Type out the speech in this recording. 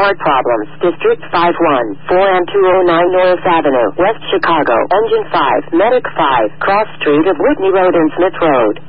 Start problems. District 5-1, 4 and 209 North Avenue, West Chicago. Engine 5, Medic 5, Cross Street of Whitney Road and Smith Road.